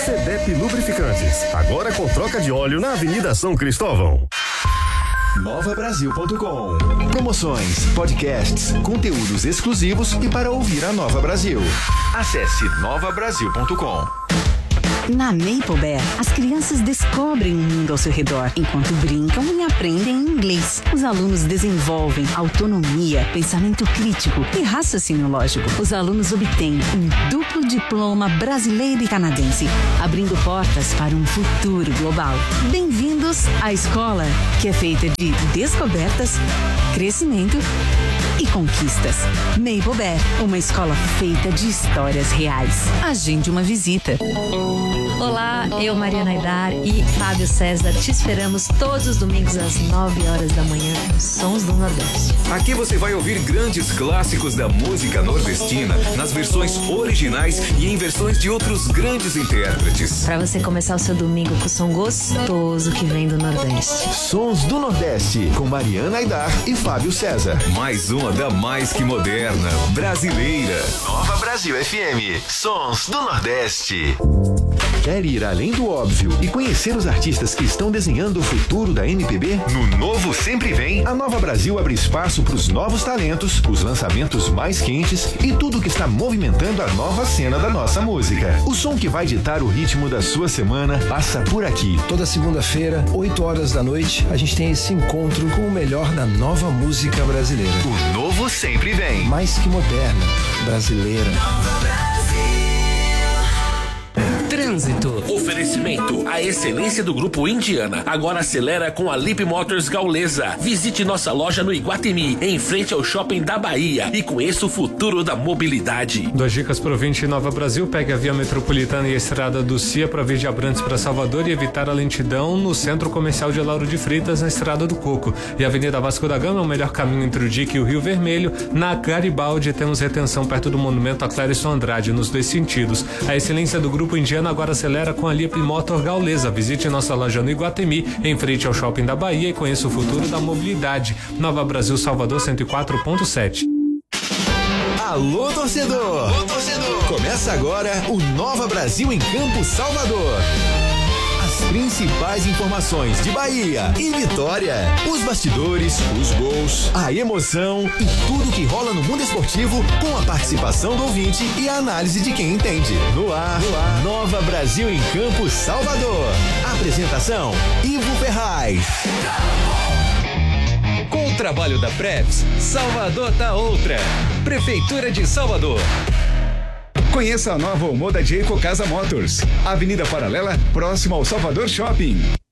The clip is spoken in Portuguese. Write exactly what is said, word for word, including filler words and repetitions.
Cedep Lubrificantes, agora com troca de óleo na Avenida São Cristóvão. nova brasil ponto com. Promoções, podcasts, conteúdos exclusivos e para ouvir a Nova Brasil. Acesse nova brasil ponto com. Na Maple Bear, as crianças descobrem o mundo ao seu redor, enquanto brincam e aprendem inglês. Os alunos desenvolvem autonomia, pensamento crítico e raciocínio lógico. Os alunos obtêm um duplo diploma brasileiro e canadense, abrindo portas para um futuro global. Bem-vindos à escola, que é feita de descobertas, crescimento e conquistas. Maple Bear, uma escola feita de histórias reais. Agende uma visita. Olá, eu, Mariana Aidar e Fábio César te esperamos todos os domingos às nove horas da manhã nos Sons do Nordeste. Aqui você vai ouvir grandes clássicos da música nordestina nas versões originais e em versões de outros grandes intérpretes. Para você começar o seu domingo com o som gostoso que vem do Nordeste. Sons do Nordeste, com Mariana Aidar e Fábio César. Mais uma da mais que moderna, brasileira. Nova Brasil F M, Sons do Nordeste. Quer ir além do óbvio e conhecer os artistas que estão desenhando o futuro da M P B? No Novo Sempre Vem, a Nova Brasil abre espaço para os novos talentos, os lançamentos mais quentes e tudo que está movimentando a nova cena da nossa música. O som que vai ditar o ritmo da sua semana passa por aqui. Toda segunda-feira, oito horas da noite, a gente tem esse encontro com o melhor da nova música brasileira. O Novo Sempre Vem. Mais que moderna, brasileira. Trânsito. Oferecimento. A excelência do Grupo Indiana agora acelera com a Lip Motors Gaulesa. Visite nossa loja no Iguatemi, em frente ao Shopping da Bahia, e conheça o futuro da mobilidade. Duas dicas para o ouvinte Nova Brasil: pegue a Via Metropolitana e a Estrada do Cia para vir de Abrantes para Salvador e evitar a lentidão no Centro Comercial de Lauro de Freitas, na Estrada do Coco. E a Avenida Vasco da Gama é o melhor caminho entre o Dique e o Rio Vermelho. Na Garibaldi temos retenção perto do monumento a Clérisson Andrade, nos dois sentidos. A excelência do Grupo Indiana agora acelera com a Lip Motor Gaulesa. Visite nossa loja no Iguatemi, em frente ao Shopping da Bahia, e conheça o futuro da mobilidade. Nova Brasil, Salvador cento e quatro ponto sete. Alô, torcedor! Alô, torcedor! Começa agora o Nova Brasil em Campo Salvador. As principais informações de Bahia e Vitória. Os bastidores, os gols, a emoção e tudo que rola no mundo esportivo, com a participação do ouvinte e a análise de quem entende. No ar, no ar. Nova Brasil em Campo Salvador. Apresentação: Ivo Ferraz. Com o trabalho da Preps, Salvador tá outra. Prefeitura de Salvador. Conheça a nova Omoda Jayco Casa Motors, Avenida Paralela, próximo ao Salvador Shopping.